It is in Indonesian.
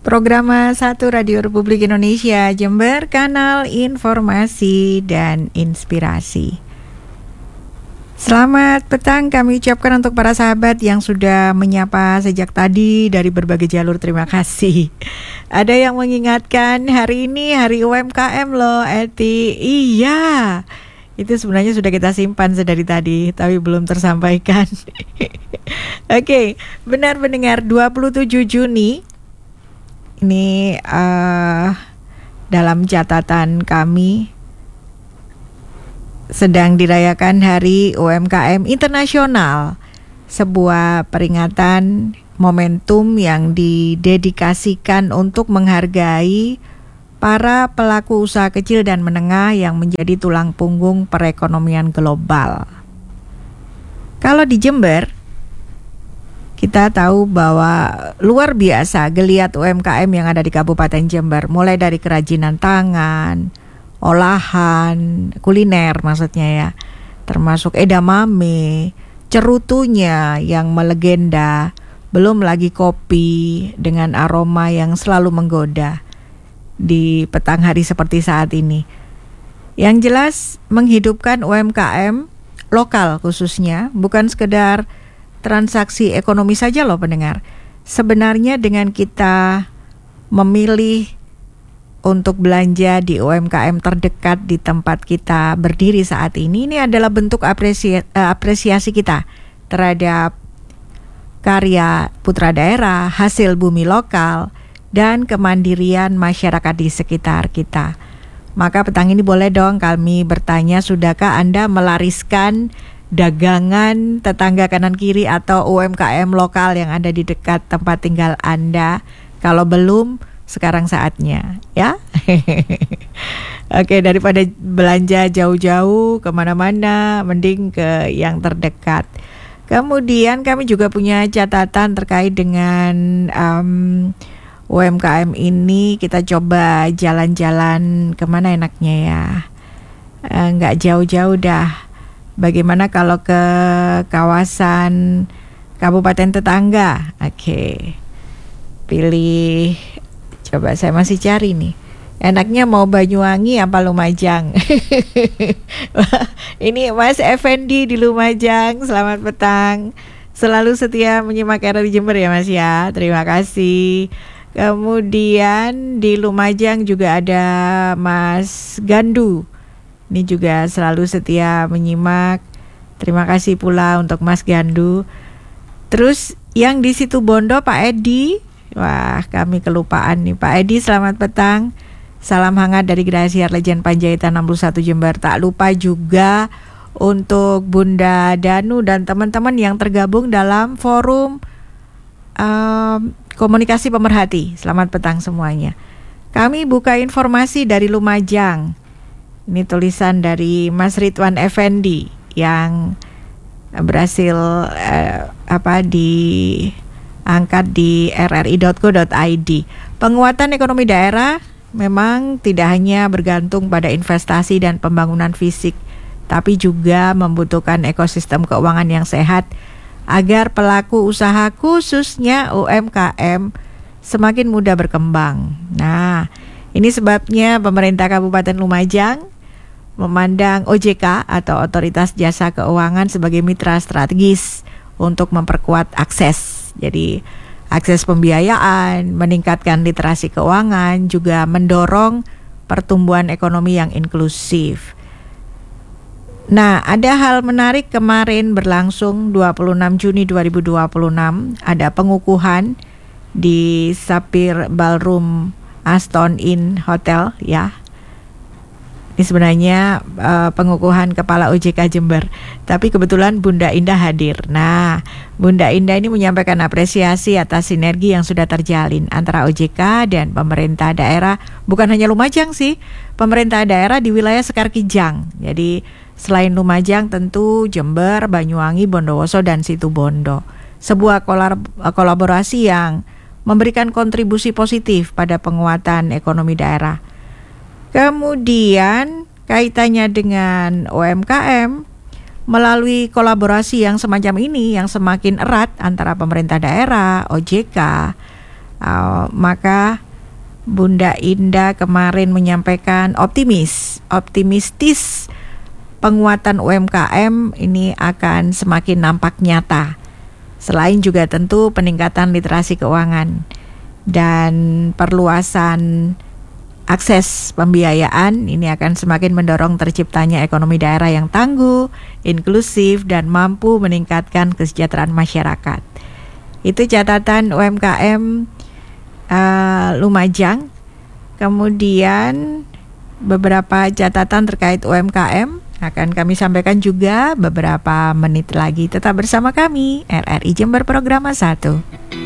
Program 1 Radio Republik Indonesia Jember, kanal informasi dan inspirasi. Selamat petang kami ucapkan untuk para sahabat yang sudah menyapa sejak tadi dari berbagai jalur, terima kasih. Ada yang mengingatkan hari ini hari UMKM loh, Eti. Iya, itu sebenarnya sudah kita simpan sedari tadi, tapi belum tersampaikan. Oke, benar pendengar, 27 Juni ini dalam catatan kami sedang dirayakan Hari UMKM Internasional, sebuah peringatan momentum yang didedikasikan untuk menghargai para pelaku usaha kecil dan menengah yang menjadi tulang punggung perekonomian global. Kalau di Jember, kita tahu bahwa luar biasa geliat UMKM yang ada di Kabupaten Jember, mulai dari kerajinan tangan, olahan, kuliner maksudnya ya, termasuk edamame, cerutunya yang melegenda, belum lagi kopi dengan aroma yang selalu menggoda di petang hari seperti saat ini. Yang jelas menghidupkan UMKM lokal khususnya, bukan sekedar transaksi ekonomi saja loh pendengar. Sebenarnya dengan kita memilih untuk belanja di UMKM terdekat di tempat kita berdiri saat ini adalah bentuk apresiasi kita terhadap karya putra daerah, hasil bumi lokal, dan kemandirian masyarakat di sekitar kita. Maka petang ini boleh dong kami bertanya, sudahkah Anda melariskan dagangan tetangga kanan kiri atau UMKM lokal yang ada di dekat tempat tinggal Anda? Kalau belum, sekarang saatnya ya. Oke, daripada belanja jauh-jauh kemana-mana, mending ke yang terdekat. Kemudian kami juga punya catatan terkait dengan UMKM ini. Kita coba jalan-jalan kemana enaknya ya, nggak jauh-jauh dah. Bagaimana kalau ke kawasan kabupaten tetangga? Oke, pilih, coba saya masih cari nih. Enaknya mau Banyuwangi apa Lumajang? Ini Mas Effendi di Lumajang, selamat petang. Selalu setia menyimak RRI Jember ya Mas ya, terima kasih. Kemudian di Lumajang juga ada Mas Gandu. Ini juga selalu setia menyimak. Terima kasih pula untuk Mas Gandu. Terus yang di Situbondo Pak Edi. Wah, kami kelupaan nih Pak Edi, selamat petang. Salam hangat dari Grasiar Legend Panjaitan 61 Jember. Tak lupa juga untuk Bunda Danu dan teman-teman yang tergabung dalam forum komunikasi pemerhati. Selamat petang semuanya. Kami buka informasi dari Lumajang. Ini tulisan dari Mas Ridwan Effendi yang berhasil diangkat di rri.co.id. Penguatan ekonomi daerah memang tidak hanya bergantung pada investasi dan pembangunan fisik, tapi juga membutuhkan ekosistem keuangan yang sehat agar pelaku usaha khususnya UMKM semakin mudah berkembang. Nah, ini sebabnya pemerintah Kabupaten Lumajang memandang OJK atau Otoritas Jasa Keuangan sebagai mitra strategis untuk memperkuat akses. Jadi akses pembiayaan, meningkatkan literasi keuangan, juga mendorong pertumbuhan ekonomi yang inklusif. Nah, ada hal menarik kemarin berlangsung 26 Juni 2026, ada pengukuhan di Sapphire Ballroom Aston Inn Hotel ya. Ini sebenarnya pengukuhan Kepala OJK Jember, tapi kebetulan Bunda Indah hadir. Nah, Bunda Indah ini menyampaikan apresiasi atas sinergi yang sudah terjalin antara OJK dan pemerintah daerah, bukan hanya Lumajang sih, pemerintah daerah di wilayah Sekar Kijang. Jadi selain Lumajang tentu Jember, Banyuwangi, Bondowoso, dan Situbondo. Sebuah kolaborasi yang memberikan kontribusi positif pada penguatan ekonomi daerah. Kemudian kaitannya dengan UMKM, melalui kolaborasi yang semacam ini yang semakin erat antara pemerintah daerah, OJK, Maka Bunda Indah kemarin menyampaikan optimistis penguatan UMKM ini akan semakin nampak nyata. Selain juga tentu peningkatan literasi keuangan dan perluasan akses pembiayaan, ini akan semakin mendorong terciptanya ekonomi daerah yang tangguh, inklusif, dan mampu meningkatkan kesejahteraan masyarakat. Itu catatan UMKM Lumajang. Kemudian beberapa catatan terkait UMKM akan kami sampaikan juga beberapa menit lagi. Tetap bersama kami, RRI Jember Programa 1.